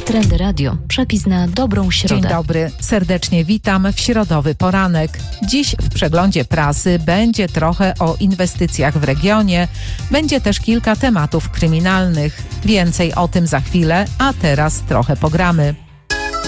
Trendy Radio. Przepis na dobrą środę. Dzień dobry, serdecznie witam w środowy poranek. Dziś w przeglądzie prasy będzie trochę o inwestycjach w regionie, będzie też kilka tematów kryminalnych. Więcej o tym za chwilę, a teraz trochę pogramy.